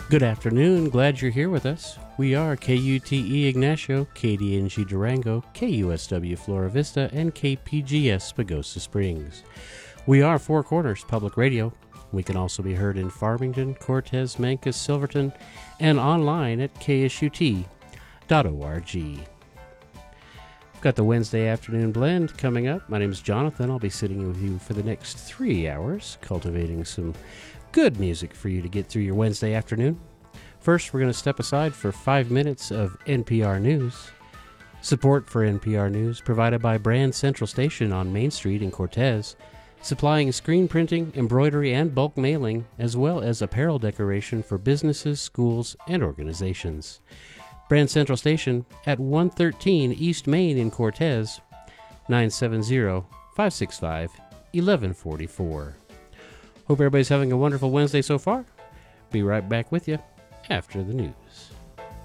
Good afternoon. Glad you're here with us. We are KUTE Ignacio, KDNG Durango, KUSW Flora Vista, and KPGS Pagosa Springs. We are Four Corners Public Radio. We can also be heard in Farmington, Cortez, Mancos, Silverton, and online at ksut.org. We've got the Wednesday afternoon blend coming up. My name is Jonathan. I'll be sitting with you for the next 3 hours, cultivating some good music for you to get through your Wednesday afternoon. First, we're going to step aside for 5 minutes of NPR News. Support for NPR News provided by Brand Central Station on Main Street in Cortez, supplying screen printing, embroidery, and bulk mailing, as well as apparel decoration for businesses, schools, and organizations. Brand Central Station at 113 East Main in Cortez, 970-565-1144. Hope everybody's having a wonderful Wednesday so far. Be right back with you after the news.